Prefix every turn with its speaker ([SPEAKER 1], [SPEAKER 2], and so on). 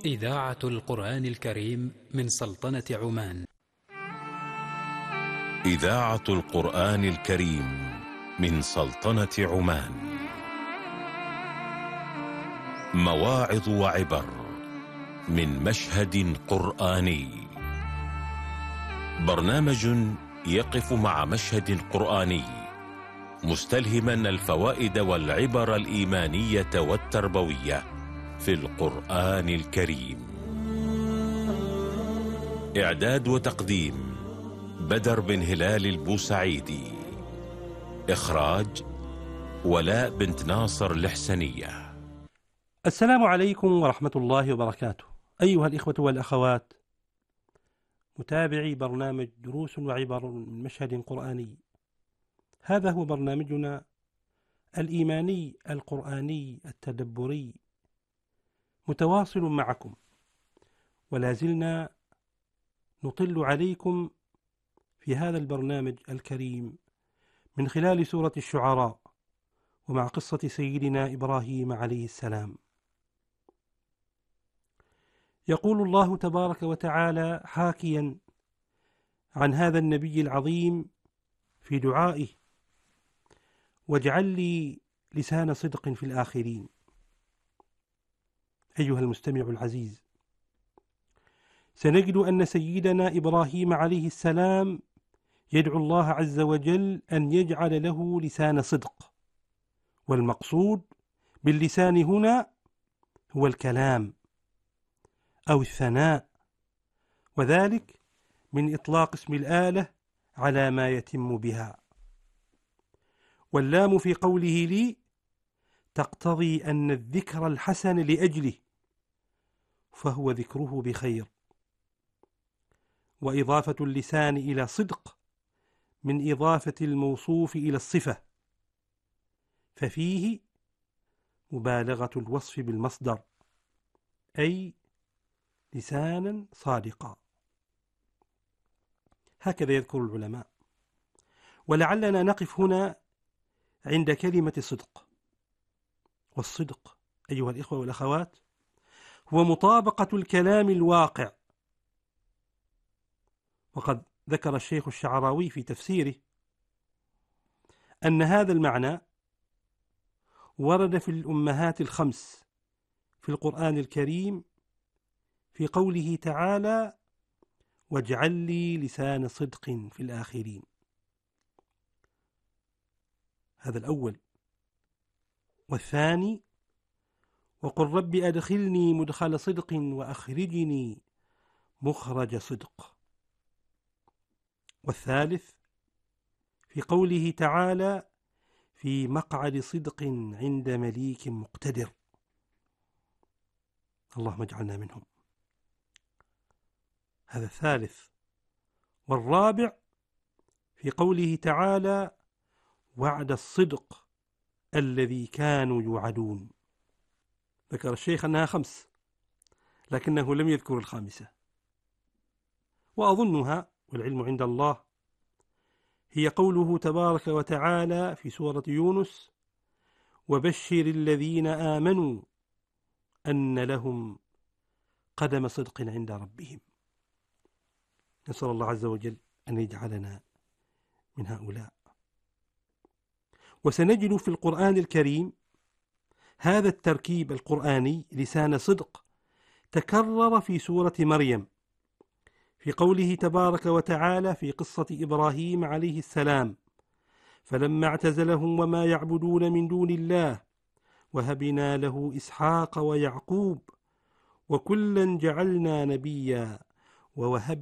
[SPEAKER 1] إذاعة القرآن الكريم من سلطنة عمان.
[SPEAKER 2] إذاعة القرآن الكريم من سلطنة عمان. مواعظ وعبر من مشهد قرآني. برنامج يقف مع مشهد قرآني مستلهما الفوائد والعبر الإيمانية والتربوية في القرآن الكريم. إعداد وتقديم بدر بن هلال البوسعيدي. إخراج ولاء بنت ناصر الحسنية.
[SPEAKER 3] السلام عليكم ورحمة الله وبركاته، أيها الإخوة والأخوات، متابعي برنامج دروس وعبر من مشهد قرآني. هذا هو برنامجنا الإيماني القرآني التدبري، متواصل معكم، ولا زلنا نطل عليكم في هذا البرنامج الكريم من خلال سورة الشعراء، ومع قصة سيدنا إبراهيم عليه السلام. يقول الله تبارك وتعالى حاكيا عن هذا النبي العظيم في دعائه: واجعل لي لسان صدق في الآخرين. أيها المستمع العزيز، سنجد أن سيدنا إبراهيم عليه السلام يدعو الله عز وجل أن يجعل له لسان صدق، والمقصود باللسان هنا هو الكلام أو الثناء، وذلك من إطلاق اسم الآلة على ما يتم بها. واللام في قوله لي تقتضي أن الذكر الحسن لأجله، فهو ذكره بخير. وإضافة اللسان إلى صدق من إضافة الموصوف إلى الصفة، ففيه مبالغة الوصف بالمصدر، أي لسانا صادقا، هكذا يذكر العلماء. ولعلنا نقف هنا عند كلمة صدق. والصدق أيها الإخوة والأخوات هو مطابقة الكلام الواقع. وقد ذكر الشيخ الشعراوي في تفسيره أن هذا المعنى ورد في الأمهات الخمس في القرآن الكريم في قوله تعالى: واجعل لي لسان صدق في الآخرين. هذا الأول. والثاني: وقل رب أدخلني مدخل صدق وأخرجني مخرج صدق. والثالث في قوله تعالى: في مقعد صدق عند مليك مقتدر. اللهم اجعلنا منهم. هذا الثالث. والرابع في قوله تعالى: وعد الصدق الذي كانوا يوعدون. ذكر الشيخ أنها 5، لكنه لم يذكر الخامسة، وأظنها والعلم عند الله هي قوله تبارك وتعالى في سورة يونس: وبشر الذين آمنوا أن لهم قدم صدق عند ربهم. نسأل الله عز وجل أن يجعلنا من هؤلاء. وسنجد في القرآن الكريم هذا التركيب القرآني لسان صدق تكرر في سورة مريم في قوله تبارك وتعالى في قصة إبراهيم عليه السلام: فلما اعتزلهم وما يعبدون من دون الله وهبنا له إسحاق ويعقوب وكلا جعلنا نبيا ووهبنا